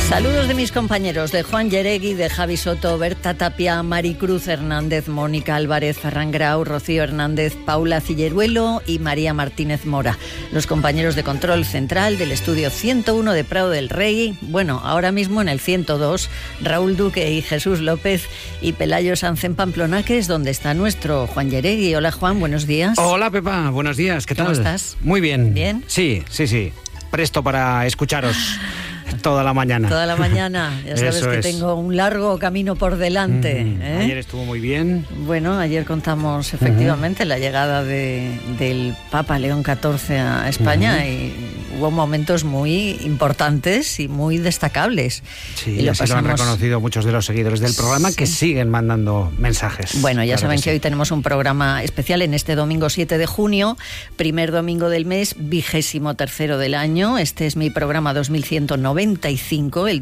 Saludos de mis compañeros, de Juan Yeregui, de Javi Soto, Berta Tapia, Maricruz Hernández, Mónica Álvarez, Ferran Grau, Rocío Hernández, Paula Cilleruelo y María Martínez Mora. Los compañeros de control central del estudio 101 de Prado del Rey. Bueno, ahora mismo en el 102, Raúl Duque y Jesús López y Pelayo Sanz en Pamplona, que es donde está nuestro Juan Yeregui. Hola Juan, buenos días. Hola Pepa, buenos días, ¿qué tal? ¿Cómo estás? Muy bien. ¿Bien? Sí, presto para escucharos. Toda la mañana. Toda la mañana. Ya sabes que tengo un largo camino por delante. Ayer estuvo muy bien. Bueno, ayer contamos efectivamente la llegada del Papa León XIV a España y hubo momentos muy importantes y muy destacables. Sí, y lo han reconocido muchos de los seguidores del programa que siguen mandando mensajes. Bueno, ya saben que hoy tenemos un programa especial en este domingo 7 de junio, primer domingo del mes, 23º del año. Este es mi programa 2195, el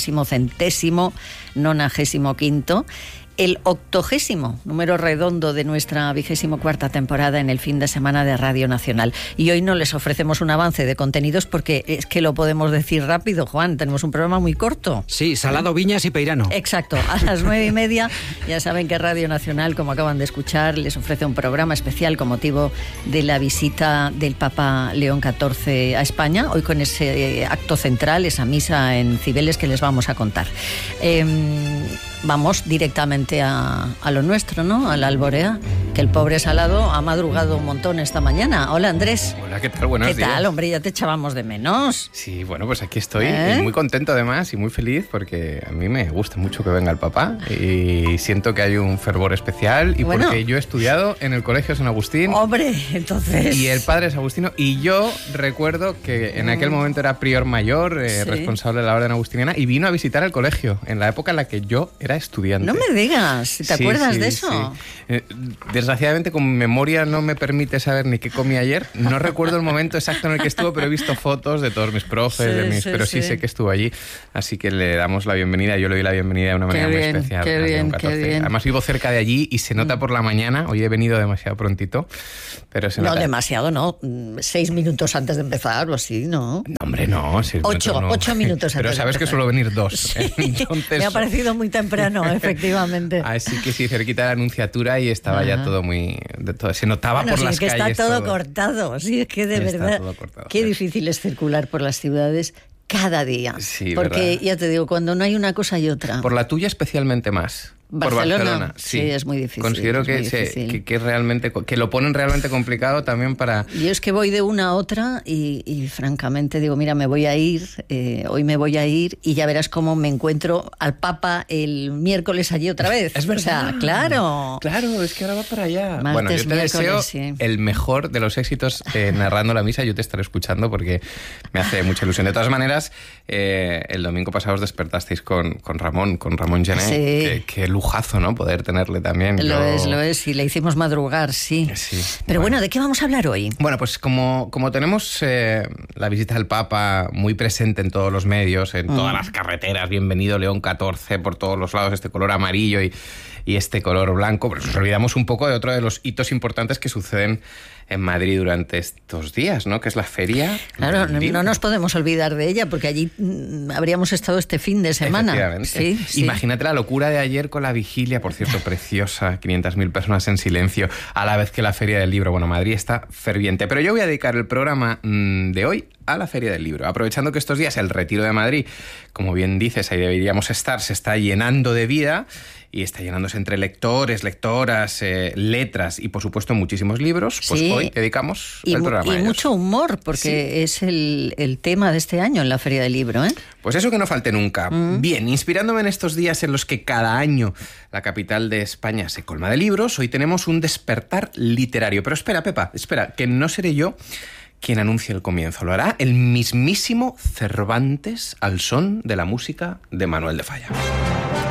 2000º, el 80º número redondo de nuestra 24ª temporada en el fin de semana de Radio Nacional. Y hoy no les ofrecemos un avance de contenidos porque es que lo podemos decir rápido, Juan. Tenemos un programa muy corto. Sí, Salado, Viñas y Peirano. Exacto. A las 9:30 ya saben que Radio Nacional, como acaban de escuchar, les ofrece un programa especial con motivo de la visita del Papa León XIV a España. Hoy con ese acto central, esa misa en Cibeles que les vamos a contar. Vamos directamente a lo nuestro, ¿no? A la alborea, que el pobre Salado ha madrugado un montón esta mañana. Hola, Andrés. Hola, ¿qué tal? Buenos días. ¿Qué tal, hombre? Ya te echábamos de menos. Sí, bueno, pues aquí estoy y muy contento además y muy feliz porque a mí me gusta mucho que venga el Papa y siento que hay un fervor especial y porque yo he estudiado en el Colegio San Agustín. Hombre, entonces... Y el padre es agustino y yo recuerdo que en aquel momento era prior mayor, responsable de la orden agustiniana y vino a visitar el colegio en la época en la que yo era estudiante. No me digas, ¿te acuerdas de eso? Sí. Desgraciadamente con memoria no me permite saber ni qué comí ayer. No recuerdo el momento exacto en el que estuvo, pero he visto fotos de todos mis profes, pero sí sé que estuvo allí. Así que le damos la bienvenida, yo le doy la bienvenida de una manera muy especial. Qué bien. Además vivo cerca de allí y se nota por la mañana. Hoy he venido demasiado prontito, pero se nota. No, demasiado no. 6 minutos antes de empezar o así, ¿no? No, hombre, no. 8 minutos antes. Pero sabes que suelo venir 2. Sí, entonces... Me ha parecido muy temprano, efectivamente. Así que sí, cerquita de la Anunciatura y estaba ya todo muy... se notaba por las calles. Es que está todo cortado. Sí, es que de verdad, qué difícil es circular por las ciudades cada día. Sí, porque ¿verdad? Ya te digo, cuando no hay una cosa hay otra. Por la tuya especialmente más. Barcelona, sí, es muy difícil. Considero que es realmente, que lo ponen realmente complicado también para... Yo es que voy de una a otra y francamente digo, mira, me voy a ir, hoy me voy a ir y ya verás cómo me encuentro al Papa el miércoles allí otra vez. Es verdad. O sea, claro. Claro, es que ahora va para allá. Martes, bueno, yo te deseo el mejor de los éxitos narrando la misa. Yo te estaré escuchando porque me hace mucha ilusión. De todas maneras, el domingo pasado os despertasteis con Ramón Gené, que lujazo, ¿no? Poder tenerle también. Lo es, y le hicimos madrugar, sí. Pero bueno, ¿de qué vamos a hablar hoy? Bueno, pues como tenemos la visita del Papa muy presente en todos los medios, en todas las carreteras, bienvenido León XIV por todos los lados, este color amarillo y este color blanco, pero nos olvidamos un poco de otro de los hitos importantes que suceden en Madrid durante estos días, ¿no? Que es la feria. Claro, no nos podemos olvidar de ella, porque allí habríamos estado este fin de semana. Efectivamente. Sí. Imagínate la locura de ayer con la vigilia, por cierto, preciosa, 500.000 personas en silencio, a la vez que la Feria del Libro. Bueno, Madrid está ferviente. Pero yo voy a dedicar el programa de hoy a la Feria del Libro, aprovechando que estos días el Retiro de Madrid, como bien dices, ahí deberíamos estar, se está llenando de vida y está llenándose entre lectores, lectoras, letras y, por supuesto, muchísimos libros. Pues hoy dedicamos el programa a ellos. Y mucho humor, porque es el tema de este año en la Feria del Libro, ¿eh? Pues eso que no falte nunca. Bien, inspirándome en estos días en los que cada año la capital de España se colma de libros, hoy tenemos un despertar literario. Pero espera, Pepa, que no seré yo quien anuncie el comienzo. Lo hará el mismísimo Cervantes al son de la música de Manuel de Falla.